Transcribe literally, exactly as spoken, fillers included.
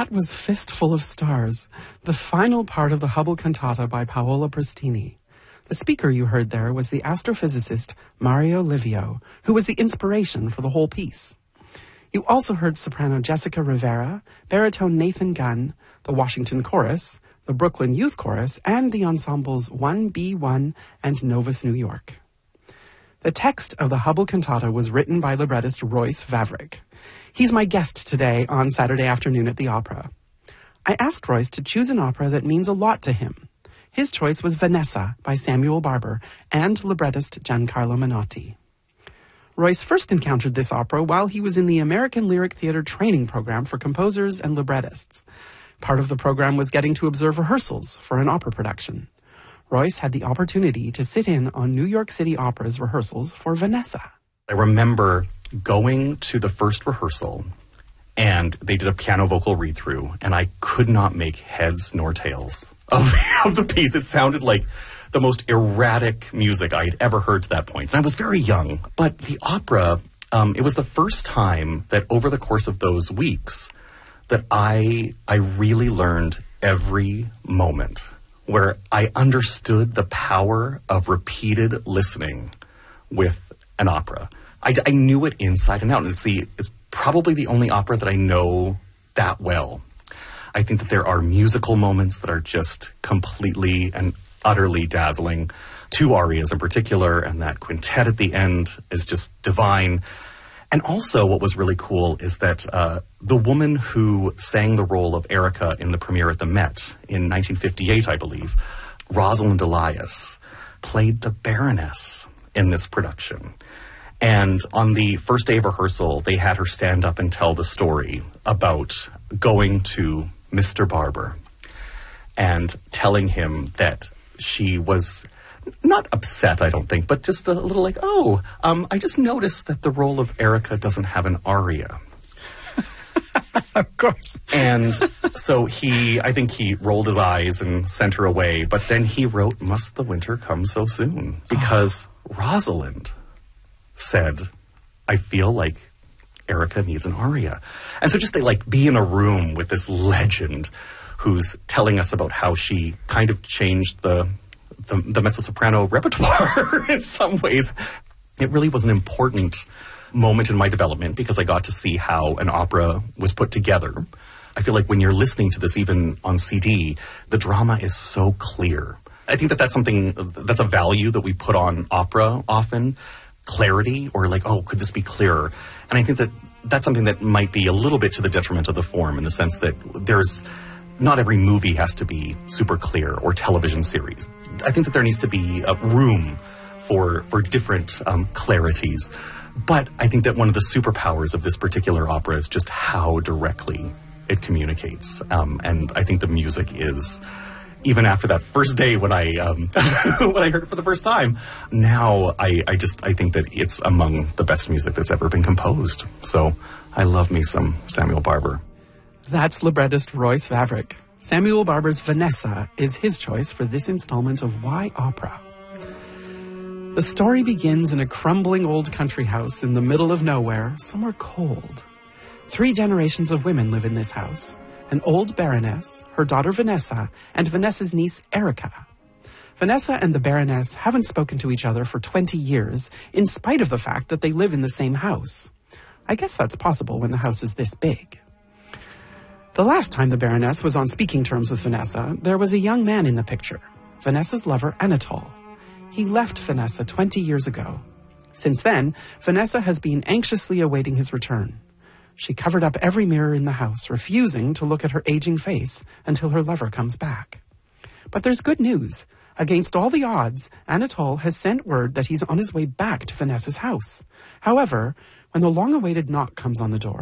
That was Fistful of Stars, the final part of the Hubble Cantata by Paola Prestini. The speaker you heard there was the astrophysicist Mario Livio, who was the inspiration for the whole piece. You also heard soprano Jessica Rivera, baritone Nathan Gunn, the Washington Chorus, the Brooklyn Youth Chorus, and the ensembles one B one and Novus New York. The text of the Hubble Cantata was written by librettist Royce Vavrick. He's my guest today on Saturday afternoon at the Opera. I asked Royce to choose an opera that means a lot to him. His choice was Vanessa by Samuel Barber and librettist Giancarlo Menotti. Royce first encountered this opera while he was in the American Lyric Theatre training program for composers and librettists. Part of the program was getting to observe rehearsals for an opera production. Royce had the opportunity to sit in on New York City Opera's rehearsals for Vanessa. I remember going to the first rehearsal, and they did a piano vocal read-through, and I could not make heads nor tails of, of the piece. It sounded like the most erratic music I had ever heard to that point. And I was very young, but the opera, um, it was the first time that over the course of those weeks that I I really learned every moment, where I understood the power of repeated listening with an opera. I, I knew it inside and out, and it's the it's probably the only opera that I know that well. I think that there are musical moments that are just completely and utterly dazzling. Two arias in particular, and that quintet at the end is just divine. And also what was really cool is that uh, the woman who sang the role of Erica in the premiere at the Met in nineteen fifty-eight, I believe, Rosalind Elias, played the Baroness in this production. And on the first day of rehearsal, they had her stand up and tell the story about going to Mister Barber and telling him that she was not upset, I don't think, but just a little like, oh, um, I just noticed that the role of Erica doesn't have an aria. Of course. And so he, I think he rolled his eyes and sent her away, but then he wrote, "Must the winter come so soon?" Because oh. Rosalind said, "I feel like Erica needs an aria." And so just to like be in a room with this legend who's telling us about how she kind of changed the the, the mezzo-soprano repertoire in some ways. It really was an important moment in my development because I got to see how an opera was put together. I feel like when you're listening to this, even on C D, the drama is so clear. I think that that's something, that's a value that we put on opera often, clarity, or like, oh, could this be clearer? And I think that that's something that might be a little bit to the detriment of the form in the sense that there's, not every movie has to be super clear or television series. I think that there needs to be a room for, for different um, clarities. But I think that one of the superpowers of this particular opera is just how directly it communicates. Um, and I think the music is, even after that first day when I um, when I heard it for the first time, now I, I just I think that it's among the best music that's ever been composed. So I love me some Samuel Barber. That's librettist Royce Vavrick. Samuel Barber's Vanessa is his choice for this installment of Why Opera? The story begins in a crumbling old country house in the middle of nowhere, somewhere cold. Three generations of women live in this house. An old baroness, her daughter Vanessa, and Vanessa's niece Erica. Vanessa and the baroness haven't spoken to each other for twenty years, in spite of the fact that they live in the same house. I guess that's possible when the house is this big. The last time the baroness was on speaking terms with Vanessa, there was a young man in the picture, Vanessa's lover Anatole. He left Vanessa twenty years ago. Since then, Vanessa has been anxiously awaiting his return. She covered up every mirror in the house, refusing to look at her aging face until her lover comes back. But there's good news. Against all the odds, Anatole has sent word that he's on his way back to Vanessa's house. However, when the long-awaited knock comes on the door,